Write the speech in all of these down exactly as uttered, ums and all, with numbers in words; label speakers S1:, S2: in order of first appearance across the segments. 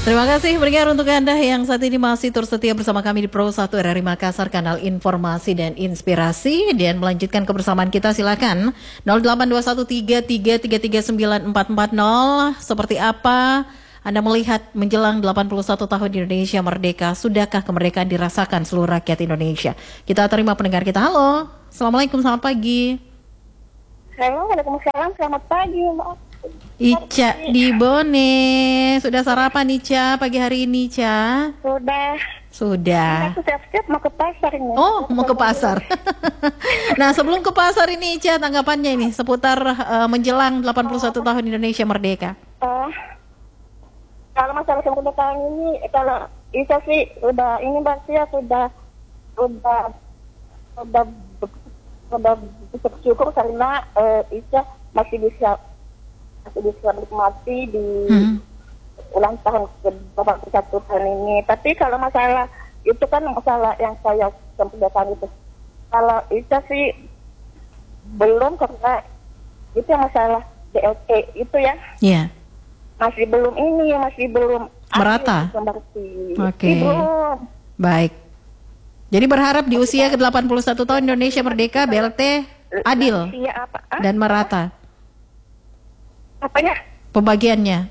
S1: Terima kasih pendengar untuk Anda yang saat ini masih terus setia bersama kami di Pro satu R R I Makassar, kanal informasi dan inspirasi. Dan melanjutkan kebersamaan kita, silakan nol delapan dua satu tiga tiga tiga tiga sembilan empat empat nol. Seperti apa Anda melihat menjelang delapan puluh satu tahun Indonesia merdeka? Sudahkah kemerdekaan dirasakan seluruh rakyat Indonesia? Kita terima pendengar kita. Halo, Assalamualaikum, selamat pagi.
S2: Halo, Waalaikumsalam, selamat pagi Mbak.
S1: Ica di Bone, sudah sarapan Ica pagi hari ini Ica?
S2: Sudah.
S1: Sudah.
S2: Aku siap-siap mau ke pasar ini.
S1: Oh, mau ke pasar. Nah, sebelum ke pasar ini Ica, tanggapannya ini seputar uh, menjelang delapan puluh satu tahun Indonesia merdeka.
S2: Uh, kalau masalah kemerdekaan ini, kalau Ica sih udah ini berarti ya sudah sudah sudah sudah bersyukur karena uh, Ica masih bisa masih bisa menikmati di hmm. ulang tahun ke delapan puluh satu tahun ini. Tapi kalau masalah itu kan masalah yang saya sampaikan itu. Kalau itu sih belum, karena itu masalah B L T itu ya.
S1: Iya. Yeah.
S2: Masih belum ini, masih belum
S1: merata.
S2: Oke.
S1: Okay. Belum. Baik. Jadi berharap di usia ke delapan puluh satu tahun Indonesia merdeka B L T adil
S2: apa?
S1: dan merata.
S2: Apanya?
S1: Pembagiannya.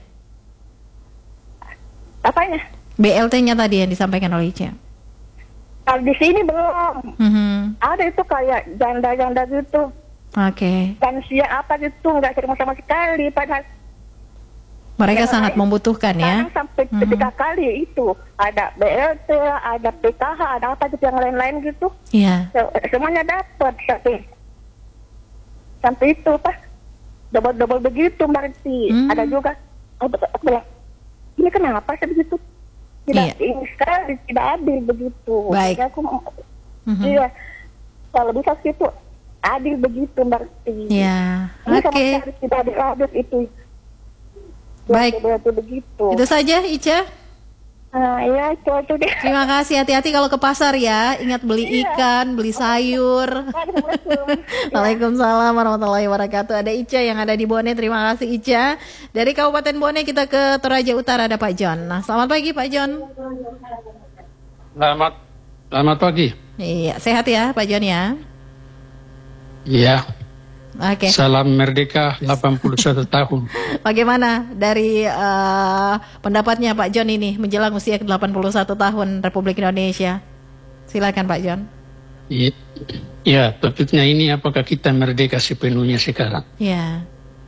S2: Apanya?
S1: B L T-nya tadi yang disampaikan oleh Ica.
S2: Kalau di sini belum.
S1: Mm-hmm.
S2: Ada itu kayak janda-janda gitu.
S1: Oke. Okay.
S2: Lansia apa gitu, nggak terima sama sekali. Padahal
S1: mereka sangat membutuhkan ya.
S2: Sampai mm-hmm. ketika kali itu ada B L T, ada P K H, ada apa gitu yang lain-lain gitu.
S1: Iya. Yeah.
S2: Semuanya dapat sampai sampai itu Pak. Double-double begitu berarti. Hmm. Ada juga. Aku bilang, ini kenapa sih begitu? Tidak, iya. Ini sekali tidak adil begitu.
S1: Baik.
S2: Jadi aku,
S1: mm-hmm.
S2: iya. Kalau bisa gitu adil begitu berarti.
S1: Iya.
S2: Ini
S1: Oke. Okay.
S2: Sama tidak adil itu.
S1: Baik.
S2: Berarti begitu.
S1: Itu saja Ica.
S2: Nah, iya, itu itu deh.
S1: Terima kasih, hati-hati kalau ke pasar ya. Ingat beli iya. ikan, beli sayur. Waalaikumsalam warahmatullahi wabarakatuh. Ada Ica yang ada di Bone. Terima kasih Ica. Dari Kabupaten Bone kita ke Toraja Utara, ada Pak John. Nah, selamat pagi Pak John.
S3: Selamat Selamat pagi.
S1: Iya, sehat ya Pak John ya.
S3: Iya.
S1: Oke. Okay.
S3: Salam merdeka delapan puluh satu tahun.
S1: Bagaimana dari uh, pendapatnya Pak John ini menjelang usia ke delapan puluh satu tahun Republik Indonesia? Silakan Pak John.
S3: Iya, ya, topiknya ini apakah kita merdeka sepenuhnya sekarang?
S1: Ya.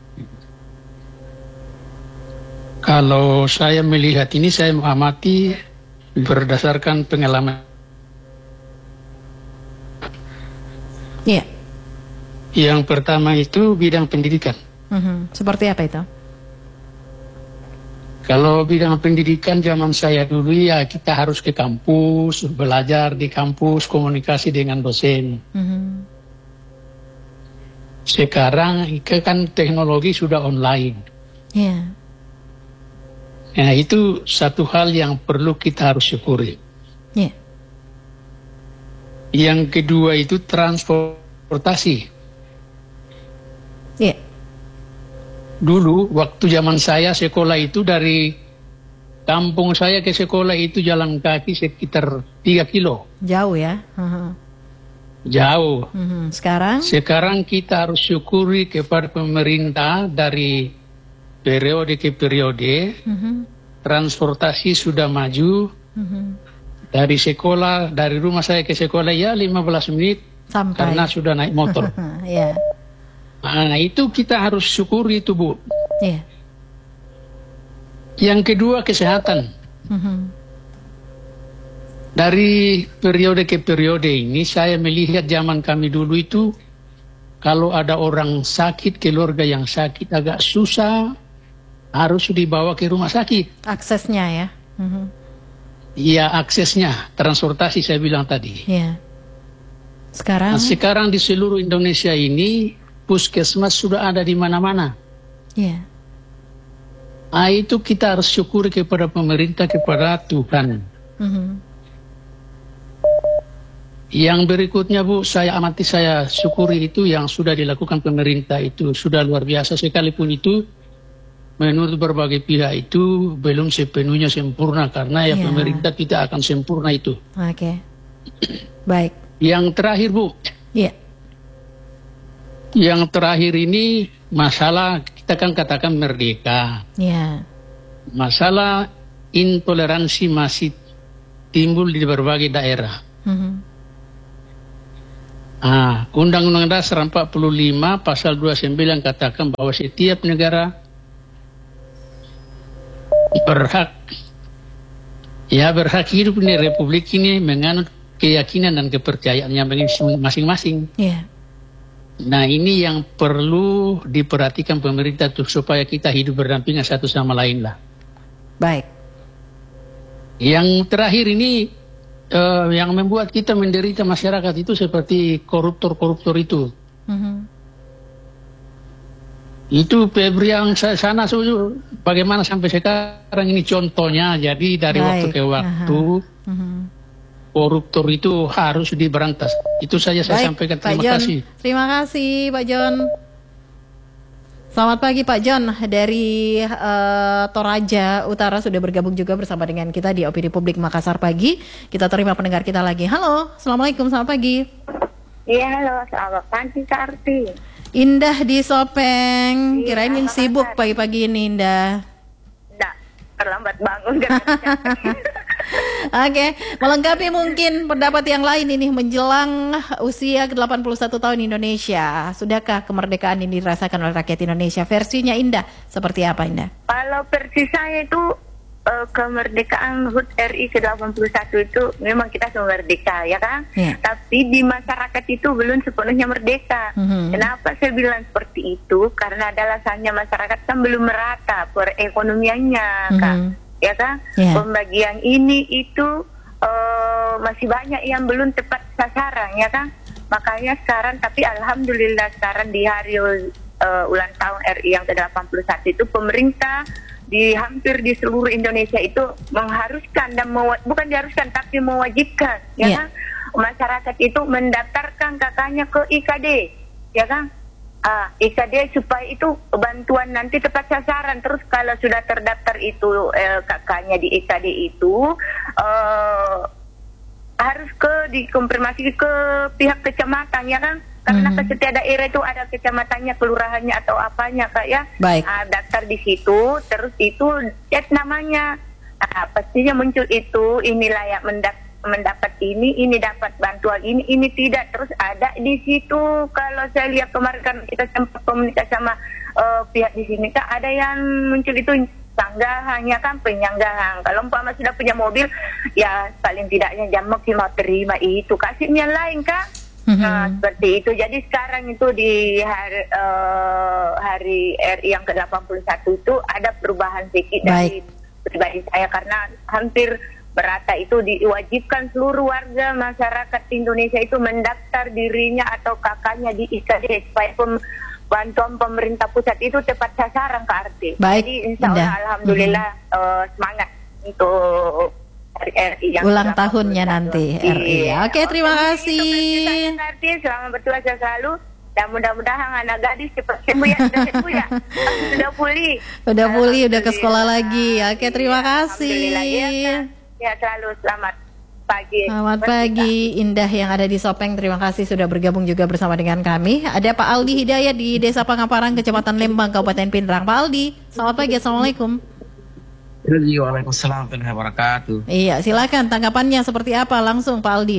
S3: Kalau saya melihat ini, saya mengamati berdasarkan pengalaman.
S1: Iya.
S3: Yang pertama itu bidang pendidikan.
S1: Mm-hmm. Seperti apa itu?
S3: Kalau bidang pendidikan zaman saya dulu ya kita harus ke kampus, belajar di kampus, komunikasi dengan dosen. Mm-hmm. Sekarang kan teknologi sudah online.
S1: Yeah.
S3: Nah itu satu hal yang perlu kita harus syukuri.
S1: Yeah.
S3: Yang kedua itu transportasi.
S1: Iya. Yeah.
S3: Dulu waktu zaman saya sekolah itu dari kampung saya ke sekolah itu jalan kaki sekitar tiga kilo.
S1: Jauh ya. Uh-huh.
S3: Jauh.
S1: Uh-huh. Sekarang?
S3: Sekarang kita harus syukuri kepada pemerintah dari periode ke periode. Uh-huh. Transportasi sudah maju. Uh-huh. Dari sekolah, dari rumah saya ke sekolah ya lima belas menit. Sampai. Karena sudah naik motor.
S1: Iya. Yeah.
S3: Nah itu kita harus syukuri itu Bu.
S1: Iya.
S3: Yang kedua kesehatan. Mm-hmm. Dari periode ke periode ini saya melihat zaman kami dulu itu kalau ada orang sakit, keluarga yang sakit agak susah, harus dibawa ke rumah sakit.
S1: Aksesnya ya. Mm-hmm.
S3: Iya aksesnya, transportasi saya bilang tadi.
S1: Iya. Sekarang?
S3: Nah, sekarang di seluruh Indonesia ini puskesmas sudah ada di mana-mana.
S1: Iya.
S3: Nah, itu kita harus syukuri kepada pemerintah, kepada Tuhan. Mm-hmm. Yang berikutnya Bu, saya amati, saya syukuri itu yang sudah dilakukan pemerintah itu sudah luar biasa, sekalipun itu menurut berbagai pihak itu belum sepenuhnya sempurna karena ya,
S1: Ya.
S3: pemerintah tidak akan sempurna itu.
S1: Oke. Baik.
S3: Yang terakhir Bu,
S1: Iya.
S3: yang terakhir ini masalah kita kan katakan merdeka.
S1: Iya.
S3: Masalah intoleransi masih timbul di berbagai daerah.
S1: Mhm.
S3: Ah, Undang-Undang Dasar empat puluh lima pasal dua puluh sembilan katakan bahwa setiap negara berhak ya berhak hidup di republik ini menganut keyakinan dan kepercayaannya masing-masing.
S1: Iya.
S3: Nah, ini yang perlu diperhatikan pemerintah tuh supaya kita hidup berdampingan satu sama lain lah.
S1: Baik.
S3: Yang terakhir ini eh, yang membuat kita menderita masyarakat itu seperti koruptor-koruptor itu.
S1: Mhm.
S3: Itu Febri yang sa- sana su- bagaimana sampai sekarang ini contohnya. Jadi dari
S1: Baik.
S3: waktu ke waktu
S1: Mhm.
S3: koruptor itu harus diberantas. Itu saja saya
S1: Baik,
S3: sampaikan.
S1: Pak
S3: Terima
S1: John.
S3: kasih.
S1: Terima kasih Pak John. Selamat pagi Pak John dari eh, Toraja Utara sudah bergabung juga bersama dengan kita di Opini Publik Makassar pagi. Kita terima pendengar kita lagi. Halo, Assalamualaikum, selamat pagi.
S2: Iya, halo, selamat pagi Kak Arti.
S1: Indah di Sopeng.
S2: Iya,
S1: Kirain
S2: apa
S1: sibuk
S2: kabar?
S1: pagi-pagi ini Indah.
S2: Nggak, terlambat bangun karena capek.
S1: Oke, melengkapi mungkin pendapat yang lain ini menjelang usia ke delapan puluh satu tahun Indonesia. Sudahkah kemerdekaan ini dirasakan oleh rakyat Indonesia? Versinya Indah seperti apa Indah?
S2: Kalau versi saya itu eh, kemerdekaan H U T R I ke delapan puluh satu itu memang kita sudah merdeka ya kan?
S1: Iya.
S2: Tapi di masyarakat itu belum sepenuhnya merdeka.
S1: Mhm.
S2: Kenapa saya bilang seperti itu? Karena ada alasannya masyarakat kan belum merata perekonomiannya, Kak.
S1: Mhm.
S2: Ya kan?
S1: Iya.
S2: Pembagian ini itu eh, masih banyak yang belum tepat sasaran ya kan? Makanya sekarang, tapi alhamdulillah sekarang di hari eh, ulang tahun R I yang ke delapan puluh satu itu pemerintah di hampir di seluruh Indonesia itu mengharuskan dan mewa- bukan diharuskan tapi mewajibkan ya
S1: Iya.
S2: kan masyarakat itu mendaftarkan kakaknya ke I K D ya kan. Ah, I K D supaya itu bantuan nanti tepat sasaran. Terus kalau sudah terdaftar itu eh, kakaknya di I K D itu eh, harus ke dikonfirmasi ke pihak kecamatan ya kan, karena
S1: Mhm.
S2: ke setiap daerah itu ada kecamatannya, kelurahannya atau apanya Kak ya.
S1: Baik.
S2: Ah, daftar di situ, terus itu chat namanya. Ah, pastinya muncul itu ini layak mendak- mendapat ini, ini dapat bantuan ini, ini tidak. Terus ada di situ kalau saya lihat kemarin kan kita sempat komunikasi sama eh, pihak di sini Kak, ada yang muncul itu sanggahannya kan penyanggahan. Kalau umpama sudah punya mobil, ya paling tidaknya jam maksimal terima itu kasih yang lain Kak.
S1: Mhm.
S2: Nah, seperti itu. Jadi sekarang itu di hari, eh, hari R I yang ke delapan puluh satu itu ada perubahan sedikit dari pribadi saya karena hampir merata itu diwajibkan seluruh warga masyarakat Indonesia itu mendaftar dirinya atau kakaknya di I K D supaya pem- bantuan pemerintah pusat itu tepat sasaran Kak Arti.
S1: Baik,
S2: Jadi insya Allah
S1: Indah.
S2: alhamdulillah eh, semangat untuk hari R I yang
S1: Ulang
S2: ke delapan puluh satu.
S1: tahunnya nanti R I.
S2: Iya.
S1: Oke, terima
S2: Oke,
S1: kasih.
S2: itu versi saya, Kak Arti. Selamat bertuaga selalu. Dan mudah-mudahan anak gadis cepat sembuh ya, sudah sembuh ya, sudah pulih.
S1: Udah pulih, udah ke sekolah
S2: Alhamdulillah.
S1: lagi. Oke, terima
S2: Iya,
S1: kasih.
S2: Alhamdulillah. Iya, Kak. Ya, selalu selamat pagi.
S1: Selamat
S2: Merdeka.
S1: pagi Indah yang ada di Sopeng. Terima kasih sudah bergabung juga bersama dengan kami. Ada Pak Aldi Hidayat di Desa Pangaparang, Kecamatan Lembang, Kabupaten Pindrang. Pak Aldi, selamat pagi. Assalamualaikum.
S4: Waalaikumsalam warahmatullahi wabarakatuh.
S1: Iya, silakan tanggapannya seperti apa langsung Pak Aldi.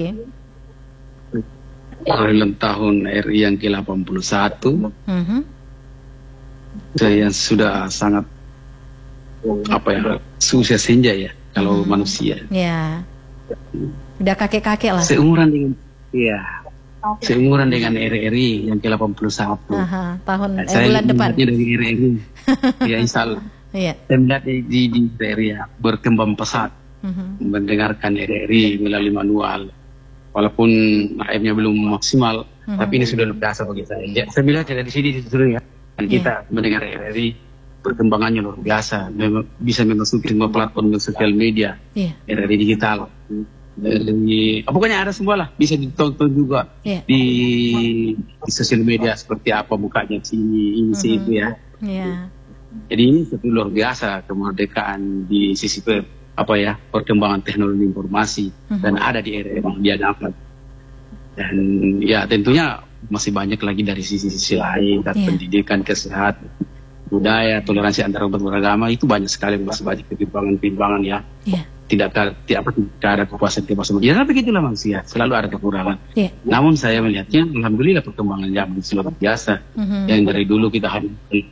S4: Ulang tahun R I yang ke delapan puluh satu,
S1: Mhm.
S4: saya sudah sangat apa ya, sukses senja ya kalau
S1: Hmm.
S4: manusia.
S1: Ya, udah kakek-kakek lah.
S4: Seumuran dengan ya, seumuran dengan R I yang ke delapan puluh satu.
S1: Aha, tahun eh,
S4: Saya
S1: bulan depan.
S4: melihatnya dari R I. Ya insya Allah.
S1: Iya.
S4: Saya melihat di di, di R I ya, berkembang pesat,
S1: Mhm.
S4: mendengarkan R I melalui manual. Walaupun A M-nya belum maksimal,
S1: Mhm.
S4: tapi ini sudah luar biasa bagi saya. Ya, saya melihat dari sini dulu ya, dan
S1: Iya.
S4: kita mendengar R I perkembangannya luar biasa, Mem- bisa memasuki semua platform sosial media,
S1: Iya.
S4: R I digital. Dari, oh, pokoknya ada semua lah, bisa ditonton juga
S1: Iya.
S4: di, di sosial media seperti apa bukanya sini, ini
S1: Mhm.
S4: sih itu ya.
S1: Iya.
S4: Jadi ini satu luar biasa kemerdekaan di sisi per, apa ya perkembangan teknologi informasi mm-hmm. dan ada di era yang dia dapat. Dan ya tentunya masih banyak lagi dari sisi-sisi lain, yeah. pendidikan, kesehatan, budaya, toleransi antar umat beragama itu banyak sekali, masih banyak ketimpangan-timpangan ya. Yeah. Tidak, tidak, tidak ada kepuasan-kepuasan. Ya begitulah manusia, selalu ada kekurangan. Yeah. Namun saya melihatnya, alhamdulillah perkembangan zaman luar biasa. Mm-hmm. Yang dari dulu kita harus